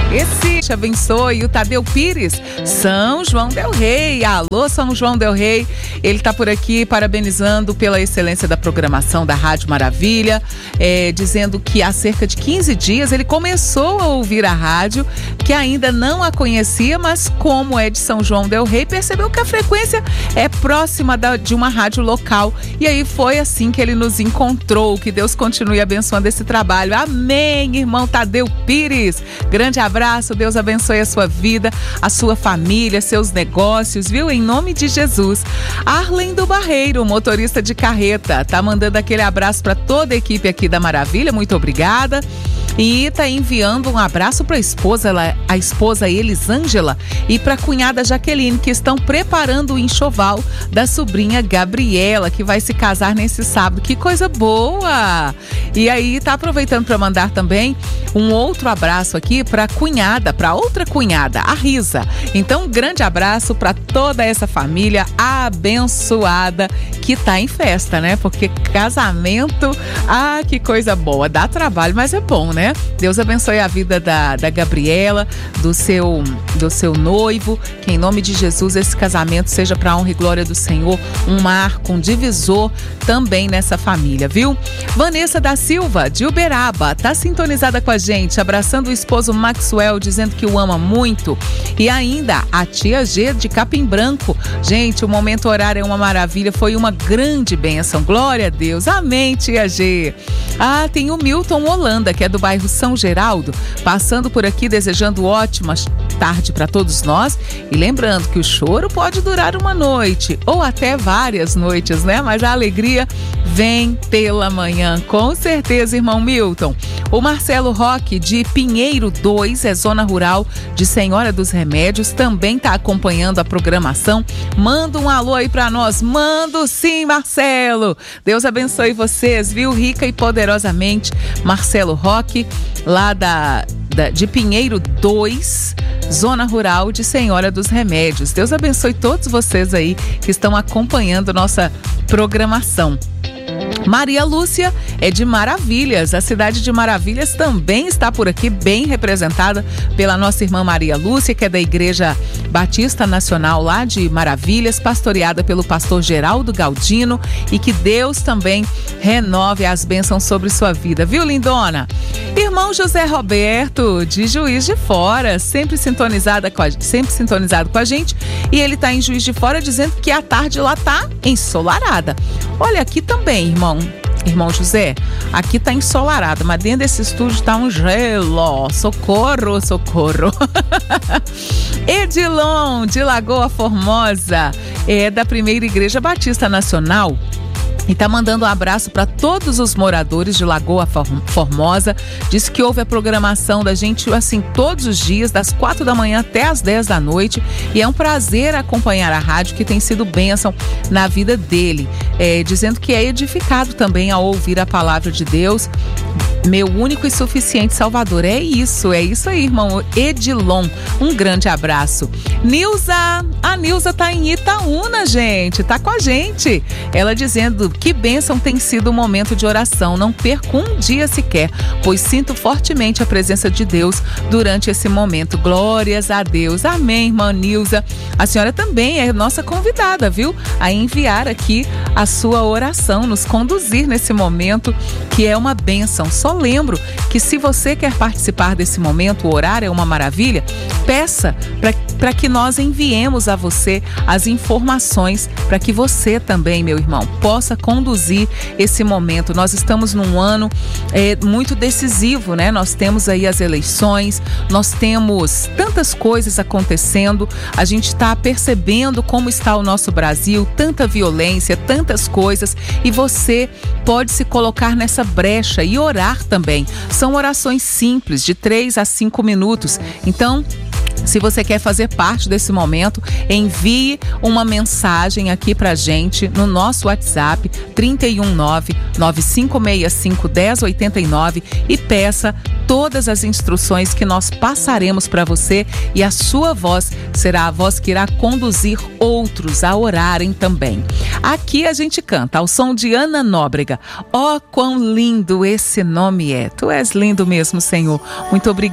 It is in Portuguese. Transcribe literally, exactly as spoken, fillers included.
Esse te abençoe, o Tadeu Pires, São João del Rei. Alô, São João del Rei. Ele está por aqui parabenizando pela excelência da programação da Rádio Maravilha, é, dizendo que há cerca de quinze dias ele começou a ouvir a rádio, que ainda não a conhecia, mas como é de São João del Rei, percebeu que a frequência é próxima da, de uma rádio local. E aí foi assim que ele nos encontrou. Que Deus continue abençoando esse trabalho. Amém, irmão Tadeu Pires. Grande abraço, Deus abençoe a sua vida, a sua família, seus negócios, viu? Em nome de Jesus. Arlen do Barreiro, motorista de carreta, tá mandando aquele abraço para toda a equipe aqui da Maravilha. Muito obrigada. E tá enviando um abraço para a esposa, a esposa Elisângela, e para a cunhada Jaqueline, que estão preparando o enxoval da sobrinha Gabriela, que vai se casar nesse sábado. Que coisa boa! E aí tá aproveitando para mandar também um outro abraço aqui para a cunhada, para outra cunhada, a Risa. Então, um grande abraço para toda essa família abençoada que tá em festa, né? Porque casamento, ah, que coisa boa. Dá trabalho, mas é bom, né? Deus abençoe a vida da, da Gabriela, do seu, do seu noivo, que em nome de Jesus esse casamento seja para a honra e glória do Senhor, um marco, um divisor também nessa família, viu? Vanessa da Silva, de Uberaba, tá sintonizada com a gente, abraçando o esposo Maxwell, dizendo que o ama muito. E ainda a tia G de Capim Branco. Gente, o momento horário é uma maravilha, foi uma grande bênção. Glória a Deus. Amém, tia G. Ah, tem o Milton Holanda, que é do bairro São Geraldo, passando por aqui desejando ótima tarde para todos nós. E lembrando que o choro pode durar uma noite ou até várias noites, né? Mas a alegria vem pela manhã, com certeza, irmão Milton. O Marcelo Roque, de Pinheiro dois, é zona rural de Senhora dos Remédios, também está acompanhando a programação. Manda um alô aí para nós. Mando sim, Marcelo. Deus abençoe vocês, viu? Rica e poderosamente. Marcelo Roque, lá da, da, de Pinheiro dois, zona rural de Senhora dos Remédios. Deus abençoe todos vocês aí que estão acompanhando nossa programação. Maria Lúcia é de Maravilhas, a cidade de Maravilhas também está por aqui, bem representada pela nossa irmã Maria Lúcia, que é da Igreja Batista Nacional lá de Maravilhas, pastoreada pelo pastor Geraldo Galdino, e que Deus também renove as bênçãos sobre sua vida, viu, lindona? Irmão José Roberto, de Juiz de Fora, sempre sintonizada com a, sempre sintonizado com a gente, e ele está em Juiz de Fora dizendo que a tarde lá tá ensolarada. Olha, aqui também, irmão. Irmão José, aqui tá ensolarado, mas dentro desse estúdio tá um gelo. Socorro, socorro. Edilon, de Lagoa Formosa, é da Primeira Igreja Batista Nacional. E tá mandando um abraço para todos os moradores de Lagoa Formosa. Diz que houve a programação da gente assim todos os dias, das quatro da manhã até as dez da noite. E é um prazer acompanhar a rádio, que tem sido bênção na vida dele. É, dizendo que é edificado também ao ouvir a palavra de Deus. Meu único e suficiente Salvador. É isso, é isso aí, irmão Edilon. Um grande abraço. Nilza, a Nilza tá em Itaúna, gente. Tá com a gente. Ela dizendo: que bênção tem sido o momento de oração. Não perco um dia sequer, pois sinto fortemente a presença de Deus durante esse momento. Glórias a Deus. Amém, irmã Nilza. A senhora também é nossa convidada, viu? A enviar aqui a sua oração, nos conduzir nesse momento, que é uma bênção. Só lembro que se você quer participar desse momento, o horário é uma maravilha, peça para que nós enviemos a você as informações para que você também, meu irmão, possa conduzir esse momento. Nós estamos num ano é, muito decisivo, né? Nós temos aí as eleições, nós temos tantas coisas acontecendo, a gente está percebendo como está o nosso Brasil, tanta violência, tantas coisas, e você pode se colocar nessa brecha e orar também. São orações simples, de três a cinco minutos. Então, se você quer fazer parte desse momento, envie uma mensagem aqui pra gente no nosso WhatsApp trinta e um nove, nove cinco seis cinco, um zero oito nove e peça todas as instruções que nós passaremos para você, e a sua voz será a voz que irá conduzir outros a orarem também. Aqui a gente canta ao som de Ana Nóbrega. Ó, quão lindo esse nome é. Tu és lindo mesmo, Senhor. Muito obrigada.